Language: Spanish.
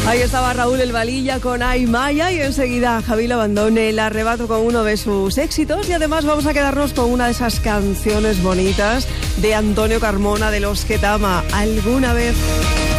Ahí estaba Raúl El Valilla con Ay Maya y enseguida Javi Abandone el arrebato con uno de sus éxitos y además vamos a quedarnos con una de esas canciones bonitas de Antonio Carmona de Los que te ama alguna vez.